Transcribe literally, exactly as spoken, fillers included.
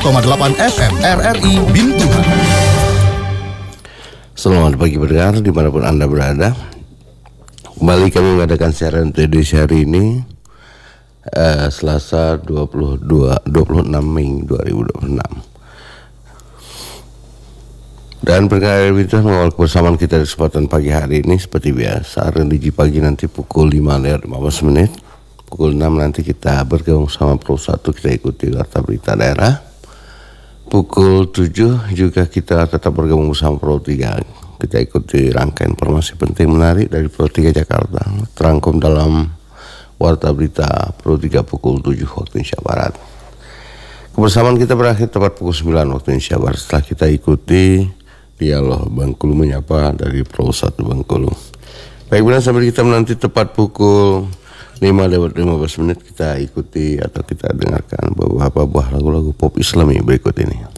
koma delapan F M R R I Bintuhan. Selamat pagi pendengar dimanapun Anda berada. Kembali kami mengadakan siaran edisi hari ini uh, Selasa dua puluh dua, dua puluh enam Mei dua ribu dua puluh enam. Dan pendengar Bintuhan, mengawal kebersamaan kita di kesempatan pagi hari ini seperti biasa. Religi pagi nanti pukul lima lewat lima belas menit. Pukul enam nanti kita bergabung sama Pro satu, kita ikuti Warta Berita Daerah. Pukul tujuh juga kita tetap bergabung bersama Pro tiga. Kita ikuti rangkaian informasi penting menarik dari Pro tiga Jakarta, terangkum dalam Warta Berita Pro tiga pukul tujuh waktu Indonesia Barat. Kebersamaan kita berakhir tepat pukul sembilan waktu Indonesia Barat setelah kita ikuti dialog Bengkulu Menyapa dari Pro satu Bengkulu. Baik, benar sampai kita menanti tepat pukul lima lewat lima belas menit kita ikuti atau kita dengarkan beberapa buah lagu-lagu pop Islami berikut ini.